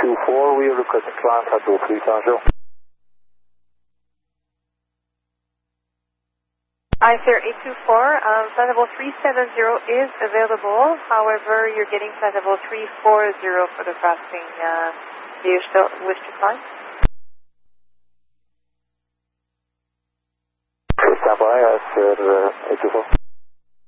824, we request to climb at 370. iSair 824, flight level 370 is available. However, you're getting flight level 340 for the crossing. Do you still wish to climb? Stand by, iSair 824.